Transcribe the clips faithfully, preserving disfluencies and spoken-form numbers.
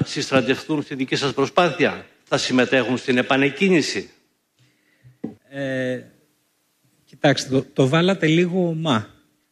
συστρατευτούν στη δική σας προσπάθεια? Θα συμμετέχουν στην επανεκκίνηση? Ε, κοιτάξτε, το, το βάλατε λίγο μα.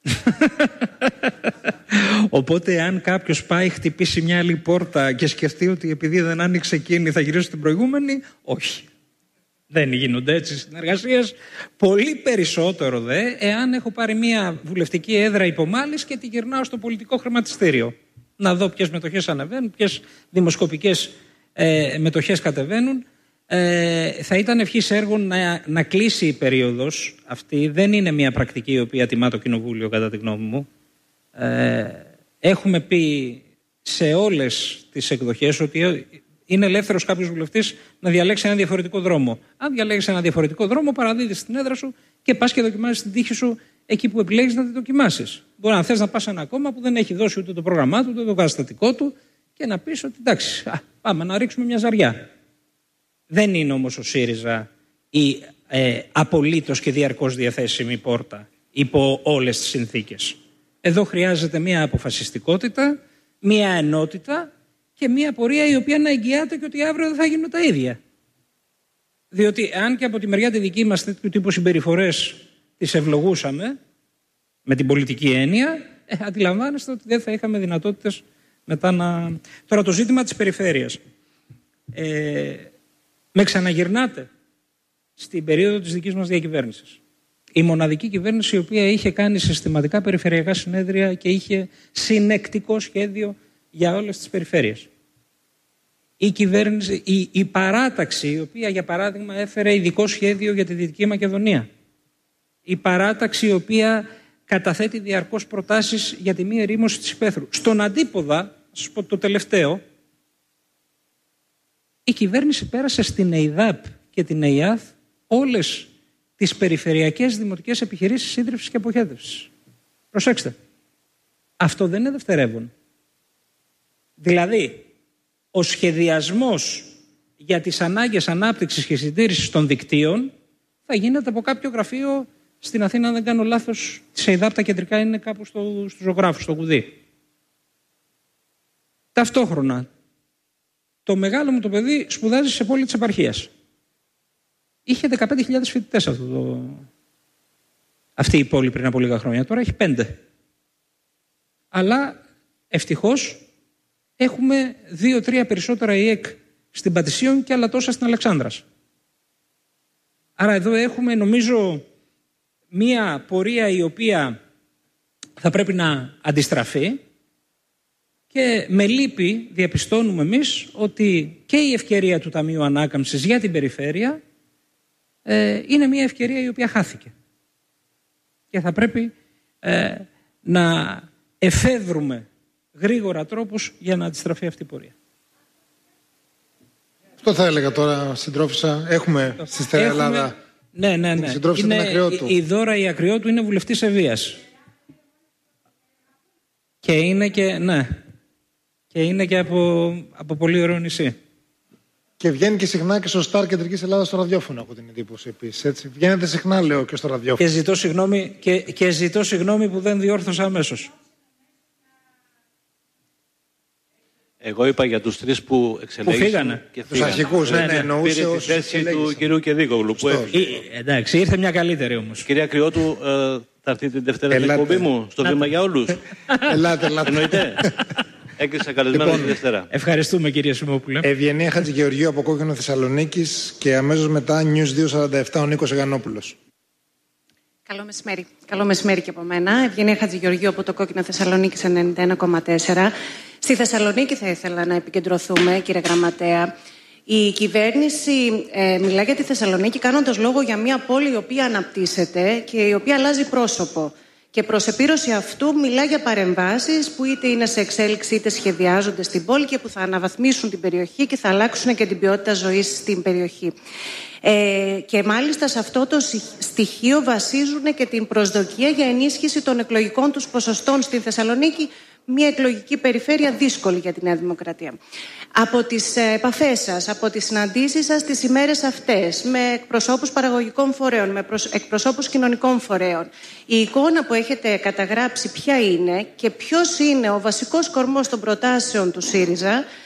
Οπότε αν κάποιος πάει χτυπήσει μια άλλη πόρτα και σκεφτεί ότι επειδή δεν άνοιξε εκείνη θα γυρίσει στην προηγούμενη, όχι. Δεν γίνονται έτσι συνεργασίες. Πολύ περισσότερο δε εάν έχω πάρει μια βουλευτική έδρα υπομάλης και τη γυρνάω στο πολιτικό χρηματιστήριο. Να δω ποιες μετοχές ανεβαίνουν, ποιες δημοσκοπικές ε, μετοχές κατεβαίνουν. Ε, θα ήταν ευχής έργων να, να κλείσει η περίοδος αυτή. Δεν είναι μια πρακτική η οποία τιμά το Κοινοβούλιο, κατά τη γνώμη μου. Ε, έχουμε πει σε όλες τις εκδοχές ότι είναι ελεύθερος κάποιος βουλευτής να διαλέξει ένα διαφορετικό δρόμο. Αν διαλέγεις ένα διαφορετικό δρόμο, παραδίδεις την έδρα σου και πας και δοκιμάζεις την τύχη σου εκεί που επιλέγεις να τη δοκιμάσεις. Μπορεί να θες να πας σε ένα κόμμα που δεν έχει δώσει ούτε το πρόγραμμά του, ούτε το καταστατικό του και να πεις ότι εντάξει, α, πάμε να ρίξουμε μια ζαριά. Δεν είναι όμως ο ΣΥΡΙΖΑ η ε, απολύτως και διαρκώς διαθέσιμη πόρτα υπό όλες τις συνθήκες. Εδώ χρειάζεται μια αποφασιστικότητα, μια ενότητα και μια πορεία η οποία να εγγυάται και ότι αύριο δεν θα γίνουν τα ίδια. Διότι αν και από τη μεριά τη δική μας τέτοιου τύπου συμπεριφορές τις ευλογούσαμε, με την πολιτική έννοια, ε, αντιλαμβάνεστε ότι δεν θα είχαμε δυνατότητες μετά να... Τώρα το ζήτημα της περιφέρειας. Ε, με ξαναγυρνάτε στην περίοδο της δικής μας διακυβέρνησης. Η μοναδική κυβέρνηση η οποία είχε κάνει συστηματικά περιφερειακά συνέδρια και είχε συνεκτικό σχέδιο για όλες τις περιφέρειες. Η, κυβέρνηση, η, η παράταξη η οποία για παράδειγμα έφερε ειδικό σχέδιο για τη Δυτική Μακεδονία. Η παράταξη η οποία καταθέτει διαρκώς προτάσεις για τη μη ερήμωση της υπαίθρου. Στον αντίποδα, να σας πω το τελευταίο, η κυβέρνηση πέρασε στην ΕΙΔΑΠ και την ΕΙΑΘ όλες τις περιφερειακές δημοτικές επιχειρήσεις σύντρευσης και αποχέτευσης. Προσέξτε. Αυτό δεν είναι δευτερεύον. Δηλαδή, ο σχεδιασμός για τις ανάγκες ανάπτυξης και συντήρησης των δικτύων θα γίνεται από κάποιο γραφείο στην Αθήνα, αν δεν κάνω λάθος, της ΕΙΔΑΠ τα κεντρικά είναι κάπου στο, στο ζωγράφο, στο Κουδί. Ταυτόχρονα, το μεγάλο μου το παιδί σπουδάζει σε πόλη της επαρχίας. Είχε δεκαπέντε χιλιάδες φοιτητές αυτό το... αυτή η πόλη πριν από λίγα χρόνια. Τώρα έχει πέντε. Αλλά ευτυχώς έχουμε δύο-τρία περισσότερα ΙΕΚ στην Πατησίων και άλλα τόσα στην Αλεξάνδρας. Άρα εδώ έχουμε νομίζω μία πορεία η οποία θα πρέπει να αντιστραφεί και με λύπη διαπιστώνουμε εμείς ότι και η ευκαιρία του Ταμείου Ανάκαμψης για την περιφέρεια ε, είναι μία ευκαιρία η οποία χάθηκε. Και θα πρέπει ε, να εφεύρουμε γρήγορα τρόπους για να αντιστραφεί αυτή η πορεία. Αυτό θα έλεγα τώρα, συντρόφισσα. Έχουμε στη Στερεά Ελλάδα. Ναι, ναι, ναι. Είναι, η, η Δώρα η Ακριώτου είναι βουλευτής Ευβοίας. Και είναι και, ναι, και είναι και από, από πολύ ωραίο νησί. Και βγαίνει και συχνά και στο Σταρ Κεντρικής Ελλάδας στο ραδιόφωνο, από την εντύπωση επίσης. Έτσι. Βγαίνετε συχνά, λέω, και στο ραδιόφωνο. Και ζητώ συγγνώμη, και, και ζητώ συγγνώμη που δεν διόρθωσα αμέσως. Εγώ είπα για τους τρεις που εξελέγησαν και τους αρχικούς, ναι, ναι, ναι, εννοούσε πήρε τη θέση του κυρίου Κεδίκογλου που έφυγε. Εντάξει, ήρθε μια καλύτερη όμως. Κυρία Ακριώτου, ε, θα έρθει την Δευτέρα στην εκπομπή μου, στο Βήμα για Όλους. Ελάτε, ελάτε. Εννοείται. Έκλεισα καλεσμένο Λοιπόν, τη Δευτέρα. Ευχαριστούμε κύριε Σιμόπουλε. Ευγενία Χατζηγεωργίου από Κόκκινο Θεσσαλονίκης και αμέσως μετά News διακόσια σαράντα επτά ο Νίκος Εγανόπουλος. Καλό μεσημέρι. Καλό μεσημέρι και από μένα. Ευγενία Χατζηγεωργίου από το Κόκκινο Θεσσαλονίκης ενενήντα ένα κόμμα τέσσερα. Στη Θεσσαλονίκη θα ήθελα να επικεντρωθούμε, κύριε Γραμματέα. Η κυβέρνηση ε, μιλά για τη Θεσσαλονίκη κάνοντας λόγο για μια πόλη η οποία αναπτύσσεται και η οποία αλλάζει πρόσωπο. Και προς επίρρωση αυτού μιλά για παρεμβάσεις που είτε είναι σε εξέλιξη είτε σχεδιάζονται στην πόλη και που θα αναβαθμίσουν την περιοχή και θα αλλάξουν και την ποιότητα ζωής στην περιοχή. Ε, και μάλιστα σε αυτό το στοιχείο βασίζουν και την προσδοκία για ενίσχυση των εκλογικών τους ποσοστών στη Θεσσαλονίκη, μια εκλογική περιφέρεια δύσκολη για τη Νέα Δημοκρατία. Από τις επαφές σας, από τις συναντήσεις σας τις ημέρες αυτές, με εκπροσώπους παραγωγικών φορέων, με εκπροσώπους κοινωνικών φορέων, η εικόνα που έχετε καταγράψει ποια είναι και ποιος είναι ο βασικός κορμός των προτάσεων του ΣΥΡΙΖΑ